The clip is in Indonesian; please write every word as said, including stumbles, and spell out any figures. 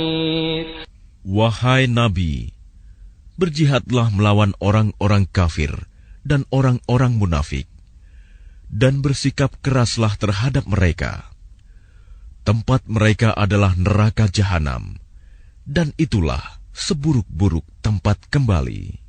Wahai Nabi, berjihadlah melawan orang-orang kafir dan orang-orang munafik, dan bersikap keraslah terhadap mereka. Tempat mereka adalah neraka jahanam, dan itulah seburuk-buruk tempat kembali.